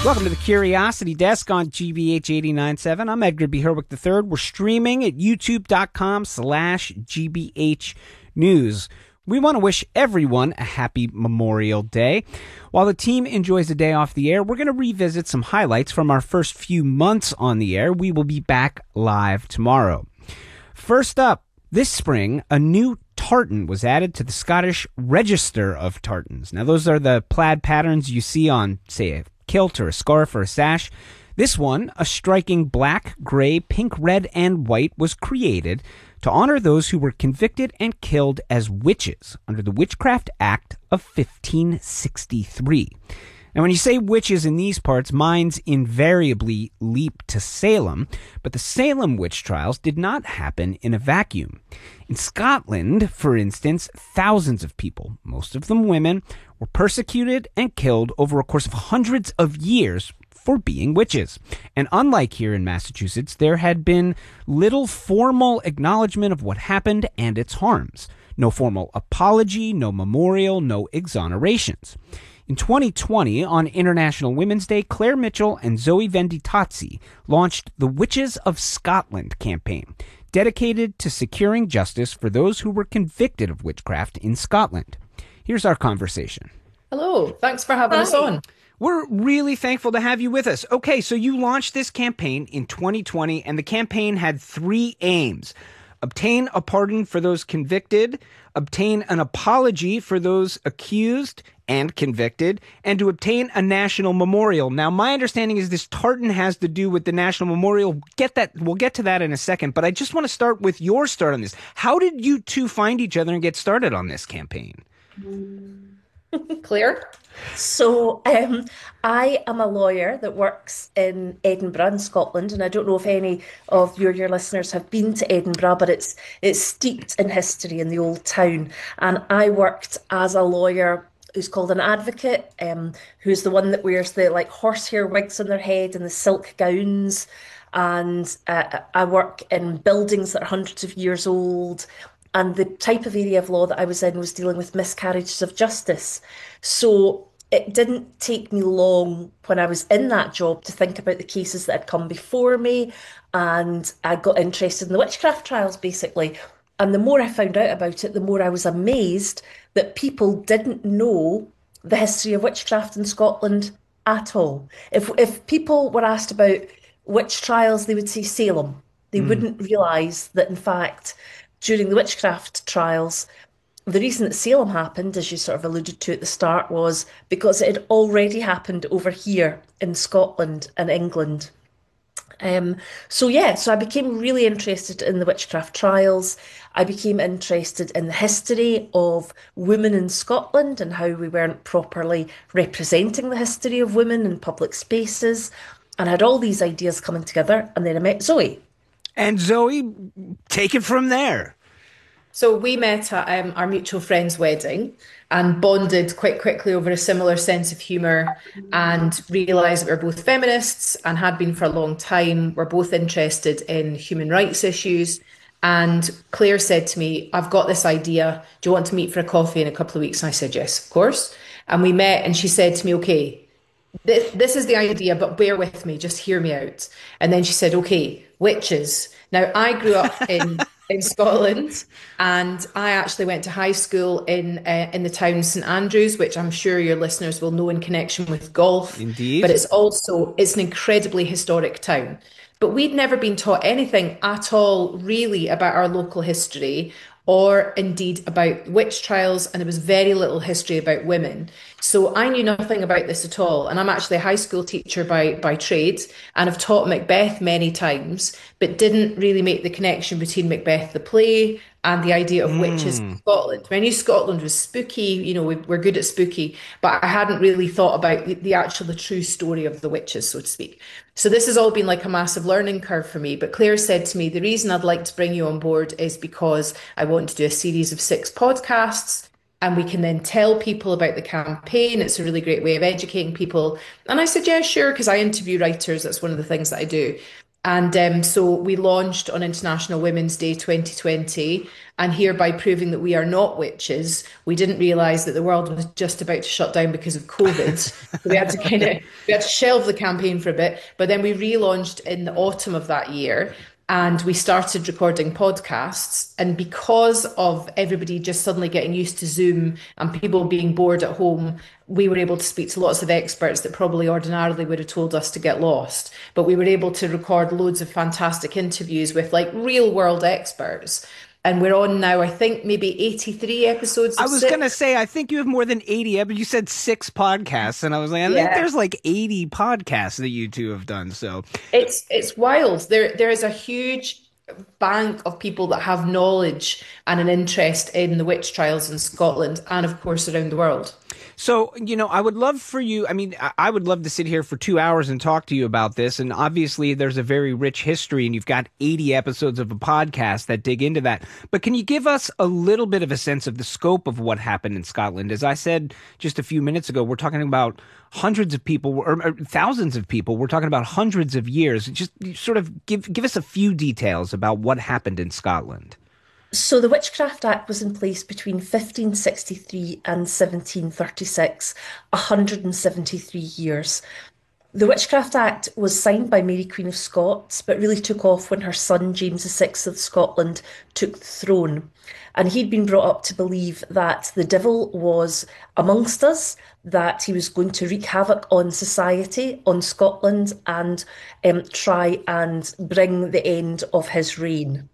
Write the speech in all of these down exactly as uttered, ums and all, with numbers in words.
Welcome to the Curiosity Desk on G B H eighty-nine point seven. I'm Edgar B. Herwick the third. We're streaming at youtube.com slash GBH News. We want to wish everyone a happy Memorial Day. While the team enjoys a day off the air, we're going to revisit some highlights from our first few months on the air. We will be back live tomorrow. First up, this spring, a new tartan was added to the Scottish Register of Tartans. Now, those are the plaid patterns you see on, say, a kilt or a scarf or a sash. This one, a striking black, gray, pink, red, and white, was created to honor those who were convicted and killed as witches under the Witchcraft Act of fifteen sixty-three. Now, when you say witches in these parts, minds invariably leap to Salem, but the Salem witch trials did not happen in a vacuum. In Scotland, for instance, thousands of people, most of them women, were persecuted and killed over a course of hundreds of years for being witches. And unlike here in Massachusetts, there had been little formal acknowledgement of what happened and its harms. No formal apology, no memorial, no exonerations. In twenty twenty, on International Women's Day, Claire Mitchell and Zoe Venditazzi launched the Witches of Scotland campaign, dedicated to securing justice for those who were convicted of witchcraft in Scotland. Here's our conversation. Hello, thanks for having Hi. us on. We're really thankful to have you with us. Okay, so you launched this campaign in twenty twenty, and the campaign had three aims. Obtain a pardon for those convicted, obtain an apology for those accused and convicted, and to obtain a national memorial. Now, my understanding is this tartan has to do with the national memorial. Get that, we'll get to that in a second, but I just want to start with your start on this. How did you two find each other and get started on this campaign? Claire? So um, I am a lawyer that works in Edinburgh in Scotland, and I don't know if any of your, your listeners have been to Edinburgh, but it's it's steeped in history in the old town. And I worked as a lawyer who's called an advocate, um, who's the one that wears the like horsehair wigs on their head and the silk gowns. And uh, I work in buildings that are hundreds of years old. And the type of area of law that I was in was dealing with miscarriages of justice. So it didn't take me long when I was in that job to think about the cases that had come before me. And I got interested in the witchcraft trials, basically. And the more I found out about it, the more I was amazed that people didn't know the history of witchcraft in Scotland at all. If, if people were asked about witch trials, they would say Salem. They mm. wouldn't realise that, in fact, during the witchcraft trials, the reason that Salem happened, as you sort of alluded to at the start, was because it had already happened over here in Scotland and England. Um, so yeah, so I became really interested in the witchcraft trials. I became interested in the history of women in Scotland and how we weren't properly representing the history of women in public spaces. And I had all these ideas coming together, and then I met Zoe. And Zoe, take it from there. So we met at um, our mutual friend's wedding and bonded quite quickly over a similar sense of humour and realised that we're both feminists and had been for a long time. We're both interested in human rights issues. And Claire said to me, I've got this idea. Do you want to meet for a coffee in a couple of weeks? And I said, yes, of course. And we met and she said to me, okay, this, this is the idea, but bear with me, just hear me out. And then she said, okay, witches. Now, I grew up in... in Scotland, and I actually went to high school in uh, in the town St Andrews, which I'm sure your listeners will know in connection with golf. Indeed. But it's also, it's an incredibly historic town. But we'd never been taught anything at all really about our local history or indeed about witch trials, and there was very little history about women. So I knew nothing about this at all. And I'm actually a high school teacher by, by trade, and I've taught Macbeth many times, but didn't really make the connection between Macbeth the play and the idea of mm. witches in Scotland. I knew Scotland was spooky, you know, we, we're good at spooky, but I hadn't really thought about the, the actual, the true story of the witches, so to speak. So this has all been like a massive learning curve for me. But Claire said to me, the reason I'd like to bring you on board is because I want to do a series of six podcasts, and we can then tell people about the campaign. It's a really great way of educating people. And I said, yeah, sure, because I interview writers. That's one of the things that I do. And um, so we launched on International Women's Day twenty twenty, and hereby proving that we are not witches. We didn't realise that the world was just about to shut down because of COVID. So we had to kind of we had to shelve the campaign for a bit, but then we relaunched in the autumn of that year. And we started recording podcasts. And because of everybody just suddenly getting used to Zoom and people being bored at home, we were able to speak to lots of experts that probably ordinarily would have told us to get lost. But we were able to record loads of fantastic interviews with like real world experts. And we're on now, I think, maybe eighty-three episodes. I was going to say, I think you have more than eighty, but you said six podcasts. And I was like, I yeah. think there's like eighty podcasts that you two have done. So it's it's wild. There There is a huge bank of people that have knowledge and an interest in the witch trials in Scotland and, of course, around the world. So, you know, I would love for you, I mean, I would love to sit here for two hours and talk to you about this. And obviously there's a very rich history and you've got eighty episodes of a podcast that dig into that. But can you give us a little bit of a sense of the scope of what happened in Scotland? As I said just a few minutes ago, we're talking about hundreds of people or, or thousands of people. We're talking about hundreds of years. Just sort of give, give us a few details about what happened in Scotland. So the Witchcraft Act was in place between fifteen sixty-three and seventeen thirty-six, one hundred seventy-three years. The Witchcraft Act was signed by Mary Queen of Scots, but really took off when her son James the Sixth of Scotland took the throne. And he'd been brought up to believe that the devil was amongst us, that he was going to wreak havoc on society, on Scotland, and um, try and bring the end of his reign.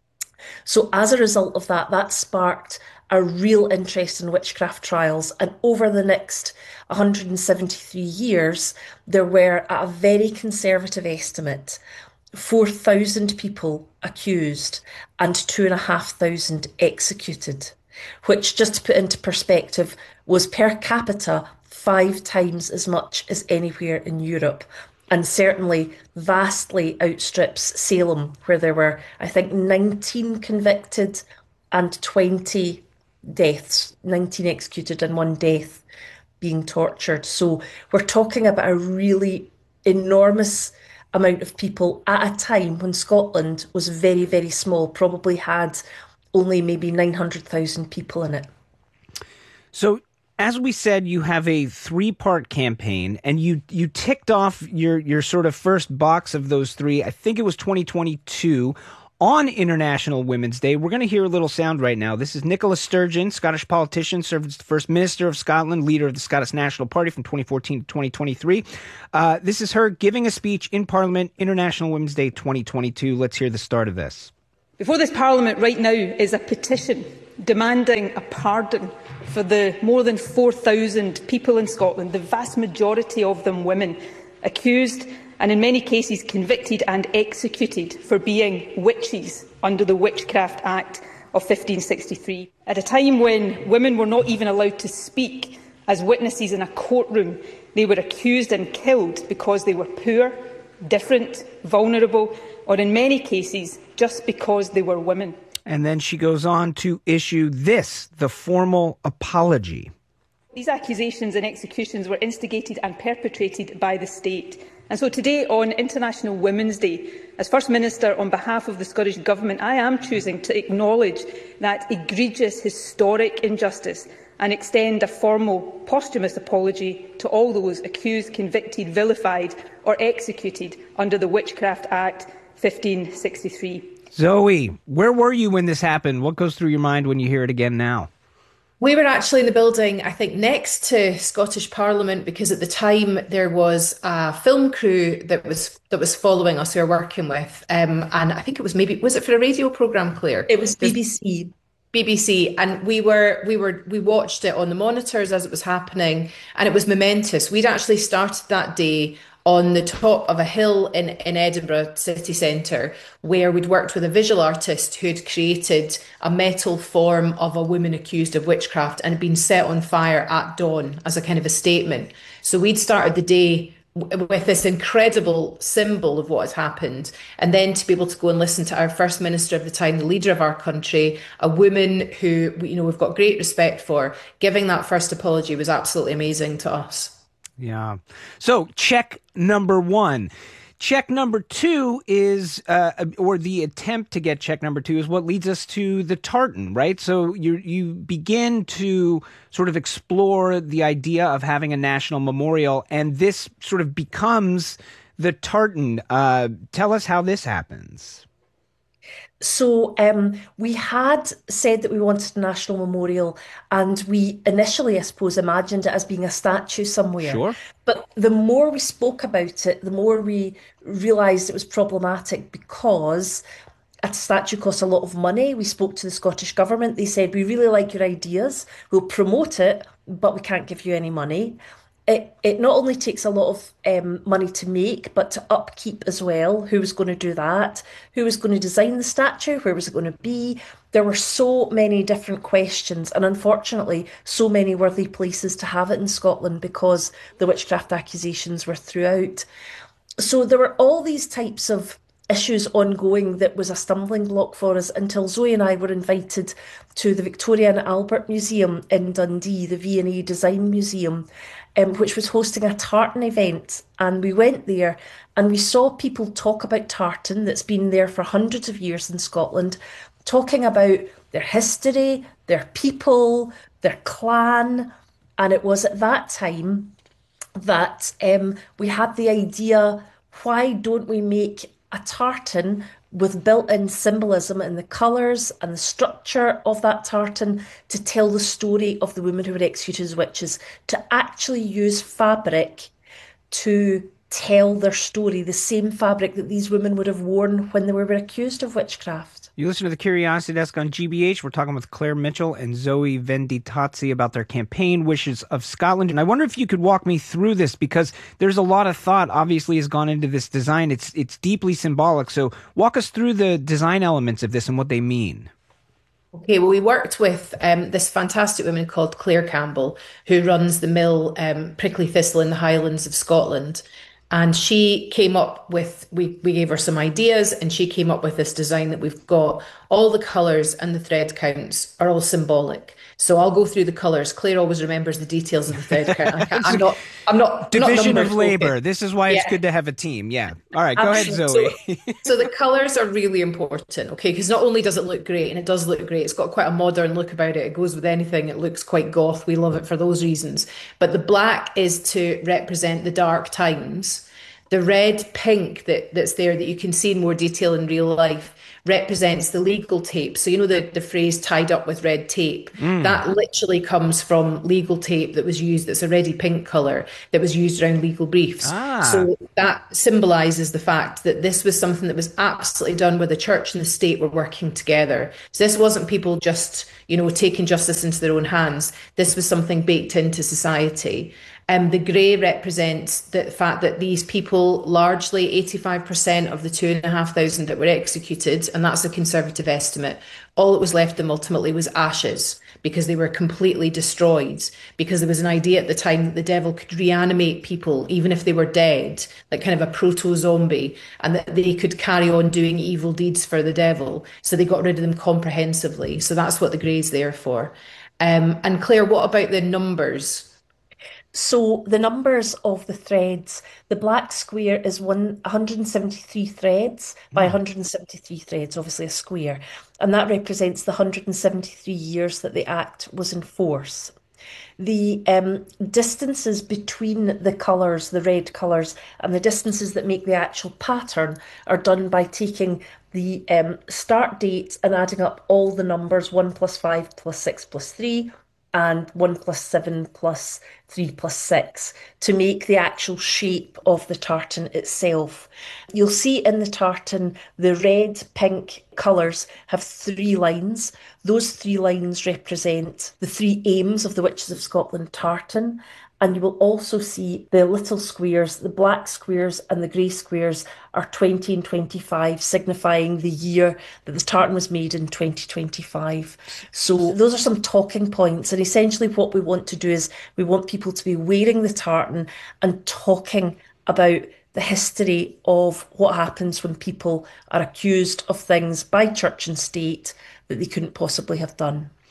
So as a result of that, that sparked a real interest in witchcraft trials. And over the next one hundred seventy-three years, there were, at a very conservative estimate, four thousand people accused and two thousand five hundred executed, which, just to put into perspective, was per capita five times as much as anywhere in Europe. And certainly vastly outstrips Salem, where there were, I think, nineteen convicted and twenty deaths, nineteen executed and one death being tortured. So we're talking about a really enormous amount of people at a time when Scotland was very, very small, probably had only maybe nine hundred thousand people in it. So, as we said, you have a three-part campaign, and you you ticked off your your sort of first box of those three. I think it was twenty twenty-two on International Women's Day. We're going to hear a little sound right now. This is Nicola Sturgeon, Scottish politician, served as the First Minister of Scotland, leader of the Scottish National Party from twenty fourteen to twenty twenty-three. Uh, this is her giving a speech in Parliament, International Women's Day twenty twenty-two. Let's hear the start of this. Before this Parliament right now is a petition demanding a pardon for the more than four thousand people in Scotland, the vast majority of them women, accused and in many cases convicted and executed for being witches under the Witchcraft Act of fifteen sixty-three. At a time when women were not even allowed to speak as witnesses in a courtroom, they were accused and killed because they were poor, different, vulnerable, or in many cases just because they were women. And then she goes on to issue this, the formal apology. These accusations and executions were instigated and perpetrated by the state. And so today, on International Women's Day, as First Minister on behalf of the Scottish Government, I am choosing to acknowledge that egregious historic injustice and extend a formal posthumous apology to all those accused, convicted, vilified or executed under the Witchcraft Act fifteen sixty-three. Zoe, where were you when this happened? What goes through your mind when you hear it again now? We were actually in the building, I think, next to Scottish Parliament, because at the time there was a film crew that was that was following us, who we were working with, um, and I think it was maybe was it for a radio programme, Claire? It was B B C. B B C, and we were we were we watched it on the monitors as it was happening, and it was momentous. We'd actually started that day on the top of a hill in, in Edinburgh city centre, where we'd worked with a visual artist who'd created a metal form of a woman accused of witchcraft and had been set on fire at dawn as a kind of a statement. So we'd started the day w- with this incredible symbol of what has happened, and then to be able to go and listen to our First Minister of the time, the leader of our country, a woman who, you know, we've got great respect for, giving that first apology was absolutely amazing to us. Yeah. So check number one. check number two is, uh, or the attempt to get check number two is what leads us to the tartan, right? So you you begin to sort of explore the idea of having a national memorial, and this sort of becomes the tartan. Uh, tell us how this happens. So um, we had said that we wanted a national memorial, and we initially, I suppose, imagined it as being a statue somewhere. Sure. But the more we spoke about it, the more we realised it was problematic because a statue costs a lot of money. We spoke to the Scottish Government. They said, we really like your ideas. We'll promote it, but we can't give you any money. It, it not only takes a lot of um, money to make, but to upkeep as well. Who was going to do that? Who was going to design the statue? Where was it going to be? There were so many different questions, and unfortunately, so many worthy places to have it in Scotland because the witchcraft accusations were throughout. So there were all these types of issues ongoing that was a stumbling block for us until Zoe and I were invited to the Victoria and Albert Museum in Dundee, the V and A Design Museum, um, which was hosting a tartan event. And we went there and we saw people talk about tartan that's been there for hundreds of years in Scotland, talking about their history, their people, their clan. And it was at that time that um, we had the idea, why don't we make a tartan with built-in symbolism in the colours and the structure of that tartan to tell the story of the women who were executed as witches, to actually use fabric to tell their story, the same fabric that these women would have worn when they were accused of witchcraft. You listen to the Curiosity Desk on G B H. We're talking with Claire Mitchell and Zoe Venditazzi about their campaign, Wishes of Scotland. And I wonder if you could walk me through this, because there's a lot of thought obviously has gone into this design. It's it's deeply symbolic. So walk us through the design elements of this and what they mean. Okay, well, we worked with um, this fantastic woman called Claire Campbell, who runs the mill um, Prickly Thistle in the Highlands of Scotland. And she came up with, we, we gave her some ideas, and she came up with this design that we've got. All the colours and the thread counts are all symbolic. So I'll go through the colours. Claire always remembers the details of the thread count. I can't, I'm not, I'm not, division not of labor. Okay. This is why yeah. it's good to have a team. Yeah. All right, go Absolutely. ahead, Zoe. so, so the colours are really important, okay? Because not only does it look great, and it does look great, it's got quite a modern look about it. It goes with anything. It looks quite goth. We love it for those reasons. But the black is to represent the dark times. The red pink that, that's there that you can see in more detail in real life represents the legal tape. So, you know, the, the phrase tied up with red tape, mm. that literally comes from legal tape that was used, that's a reddy pink colour, that was used around legal briefs. Ah. So that symbolises the fact that this was something that was absolutely done where the church and the state were working together. So this wasn't people just, you know, taking justice into their own hands. This was something baked into society. Um, the grey represents the fact that these people, largely eighty-five percent of the two and a half thousand that were executed, and that's a conservative estimate, all that was left them ultimately was ashes, because they were completely destroyed, because there was an idea at the time that the devil could reanimate people even if they were dead, like kind of a proto-zombie, and that they could carry on doing evil deeds for the devil. So they got rid of them comprehensively. So that's what the grey's there for. Um, and Claire, what about the numbers? So the numbers of the threads, the black square is one hundred seventy-three threads by one hundred seventy-three threads, obviously a square. And that represents the one hundred seventy-three years that the Act was in force. The um, distances between the colours, the red colours, and the distances that make the actual pattern are done by taking the um, start date and adding up all the numbers, one plus five plus six plus three, and one plus seven plus three plus six, to make the actual shape of the tartan itself. You'll see in the tartan, the red, pink colours have three lines. Those three lines represent the three aims of the Witches of Scotland tartan. And you will also see the little squares, the black squares and the grey squares are twenty and twenty-five, signifying the year that the tartan was made in twenty twenty-five. So those are some talking points. And essentially what we want to do is we want people to be wearing the tartan and talking about the history of what happens when people are accused of things by church and state that they couldn't possibly have done.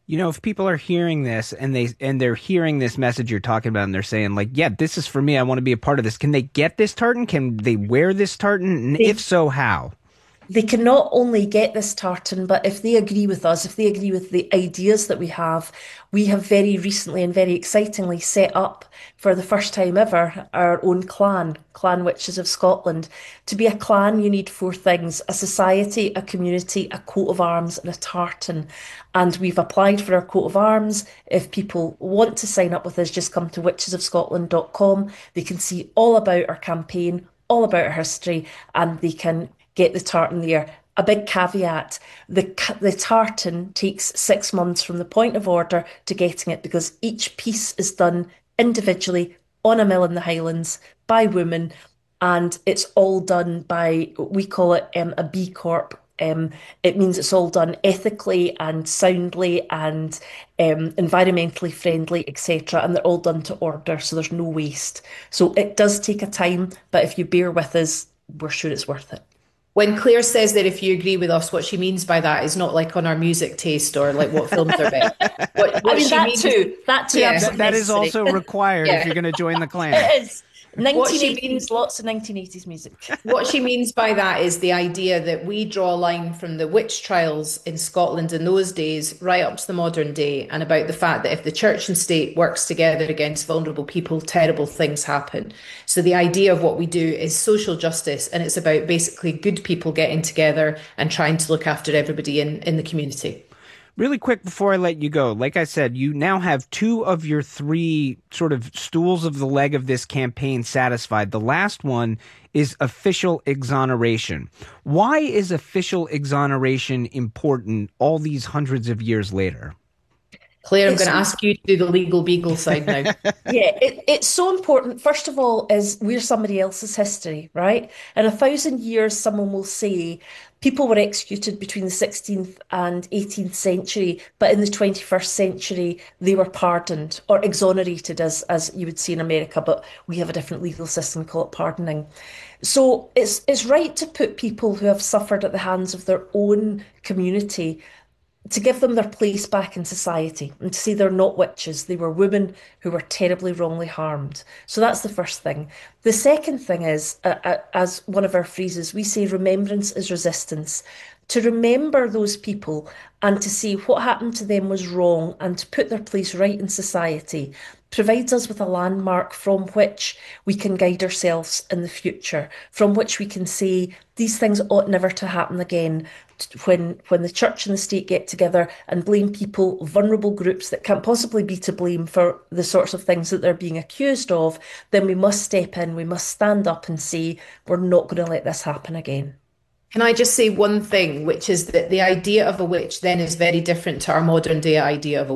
You know, if people are hearing this and they and they're hearing this message you're talking about and they're saying like, yeah, this is for me, I want to be a part of this. Can they get this tartan? Can they wear this tartan? And They if so, how? they can not only get this tartan, but if they agree with us, if they agree with the ideas that we have, we have very recently and very excitingly set up for the first time ever our own clan, Clan Witches of Scotland. To be a clan, you need four things: a society, a community, a coat of arms, and a tartan. And we've applied for our coat of arms. If people want to sign up with us, just come to witches of scotland dot com. They can see all about our campaign, all about our history, and they can get the tartan there. A big caveat, the, the tartan takes six months from the point of order to getting it, because each piece is done individually on a mill in the Highlands by women, and it's all done by, we call it um, a B Corp. Um, it means it's all done ethically and soundly and um, environmentally friendly, et cetera. And they're all done to order, so there's no waste. So it does take a time, but if you bear with us, we're sure it's worth it. When Claire says that if you agree with us, what she means by that is not like on our music taste or like what films are best. What, what I mean, she that means, too. That too. Yeah. Absolutely That is necessary. also required if Yeah. you're going to join the clan. It is. What she nineteen eighties, means- lots of nineteen eighties music. what she means by that is the idea that we draw a line from the witch trials in Scotland in those days right up to the modern day, and about the fact that if the church and state works together against vulnerable people, terrible things happen. So the idea of what we do is social justice, and it's about basically good people getting together and trying to look after everybody in, in the community. Really quick before I let you go, like I said, you now have two of your three sort of stools of the leg of this campaign satisfied. The last one is official exoneration. Why is official exoneration important all these hundreds of years later? Claire, I'm It's- going to ask you to do the legal beagle side now. Yeah, it, it's so important. First of all, is we're somebody else's history, right? In a thousand years, someone will say people were executed between the sixteenth and eighteenth century, but in the twenty-first century, they were pardoned or exonerated, as, as you would see in America, but we have a different legal system, we call it pardoning. So it's, it's right to put people who have suffered at the hands of their own community, to give them their place back in society, and to say they're not witches, they were women who were terribly wrongly harmed. So that's the first thing. The second thing is, uh, uh, as one of our phrases, we say remembrance is resistance. To remember those people and to see what happened to them was wrong and to put their place right in society provides us with a landmark from which we can guide ourselves in the future, from which we can say these things ought never to happen again. When, when the church and the state get together and blame people, vulnerable groups that can't possibly be to blame for the sorts of things that they're being accused of, then we must step in, we must stand up and say, we're not going to let this happen again. Can I just say one thing, which is that the idea of a witch then is very different to our modern day idea of a